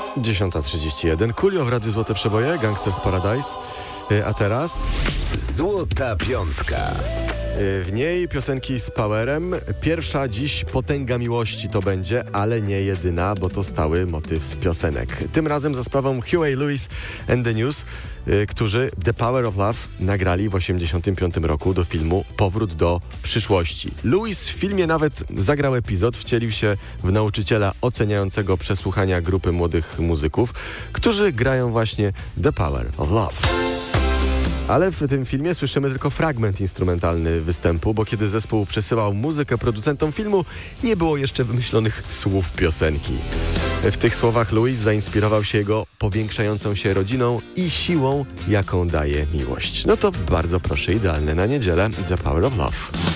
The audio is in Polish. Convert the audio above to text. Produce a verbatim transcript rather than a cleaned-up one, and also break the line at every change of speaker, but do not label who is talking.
dziesiąta trzydzieści jeden. Coolio w Radiu Złote Przeboje, Gangsters Paradise. A teraz
Złota Piątka.
w niej piosenki z powerem. Pierwsza dziś Potęga Miłości to będzie, ale nie jedyna, bo to stały motyw piosenek. Tym razem za sprawą Huey Lewis and the News, którzy The Power of Love nagrali w osiemdziesiątym piątym roku do filmu Powrót do przyszłości. Lewis w filmie nawet zagrał epizod, wcielił się w nauczyciela oceniającego przesłuchania grupy młodych muzyków, którzy grają właśnie The Power of Love. Ale w tym filmie słyszymy tylko fragment instrumentalny występu, bo kiedy zespół przesyłał muzykę producentom filmu, nie było jeszcze wymyślonych słów piosenki. W tych słowach Lewis zainspirował się jego powiększającą się rodziną i siłą, jaką daje miłość. No to bardzo proszę, idealne na niedzielę The Power of Love.